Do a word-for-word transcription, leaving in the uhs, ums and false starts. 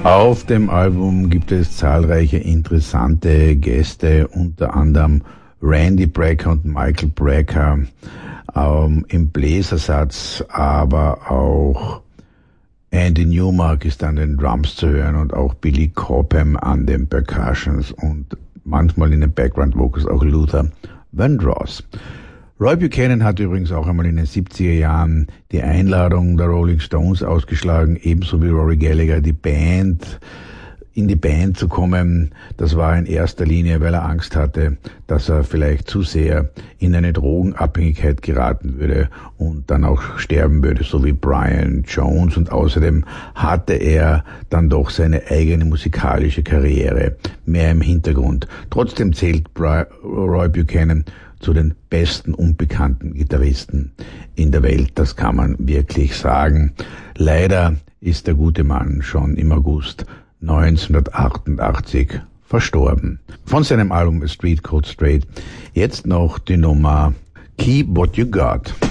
Auf dem Album gibt es zahlreiche interessante Gäste, unter anderem Randy Brecker und Michael Brecker ähm, im Bläsersatz, aber auch Andy Newmark ist an den Drums zu hören und auch Billy Cobham an den Percussions und manchmal in den Background Vocals auch Luther Vandross. Roy Buchanan hat übrigens auch einmal in den siebziger Jahren die Einladung der Rolling Stones ausgeschlagen, ebenso wie Rory Gallagher, die Band, in die Band zu kommen. Das war in erster Linie, weil er Angst hatte, dass er vielleicht zu sehr in eine Drogenabhängigkeit geraten würde und dann auch sterben würde, so wie Brian Jones. Und außerdem hatte er dann doch seine eigene musikalische Karriere mehr im Hintergrund. Trotzdem zählt Roy Buchanan zu den besten unbekannten Gitarristen in der Welt. Das kann man wirklich sagen. Leider ist der gute Mann schon im August neunzehnhundertachtundachtzig verstorben. Von seinem Album A Street Code Straight jetzt noch die Nummer Keep What You Got.